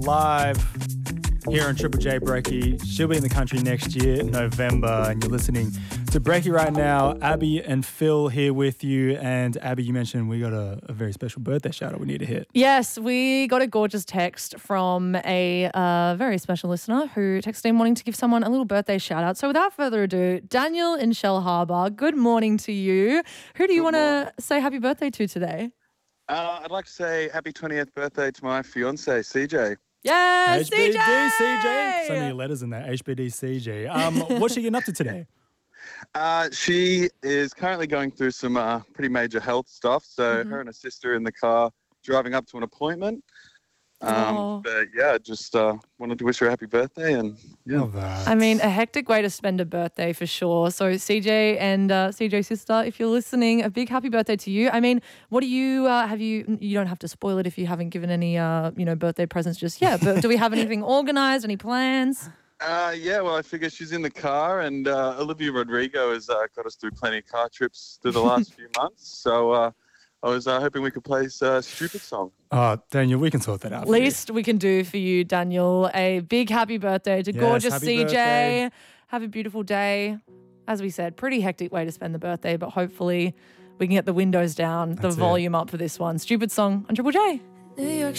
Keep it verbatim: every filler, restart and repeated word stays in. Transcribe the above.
live here on Triple J Brekkie. She'll be in the country next year, November, and you're listening to Brekkie right now. Abby and Phil here with you. And Abby, you mentioned we got a, a very special birthday shout out we need to hit. Yes, we got a gorgeous text from a uh, very special listener who texted in wanting to give someone a little birthday shout out. So without further ado, Daniel in Shell Harbour, good morning to you. Who do you want to say happy birthday to today? Uh, I'd like to say happy twentieth birthday to my fiance, C J. Yeah, H B D C J! C J. So many letters in there. H B D C J. Um, what's she getting up to today? Uh, she is currently going through some uh, pretty major health stuff. So Mm-hmm. her and her sister in the car driving up to an appointment. Um, Oh. But yeah, just uh, wanted to wish her a happy birthday. And yeah. Love that. I mean, a hectic way to spend a birthday for sure. So C J and uh, C J's sister, if you're listening, a big happy birthday to you. I mean, what do you, uh, have you, you don't have to spoil it if you haven't given any, uh, you know, birthday presents just yet, but do we have anything organised, any plans? Uh, yeah, well, I figure she's in the car, and uh, Olivia Rodrigo has uh, got us through plenty of car trips through the last few months. So uh, I was uh, hoping we could play a uh, stupid song. Oh, Daniel, we can sort that out. for you. Least we can do for you, Daniel. A big happy birthday to Yes, gorgeous happy C J. birthday. Have a beautiful day. As we said, pretty hectic way to spend the birthday, but hopefully we can get the windows down, That's the it. volume up for this one. Stupid song on Triple J. New York